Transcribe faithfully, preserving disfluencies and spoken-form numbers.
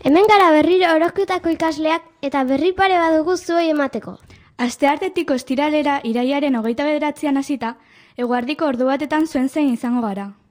Hemen gara berriro Orozketako ikasleak eta berri pare badugu zuei emateko. Asteartetik ostiralera irailaren hogeita bederatzian hasita, eguerdiko ordu batetan zuen zein izango gara.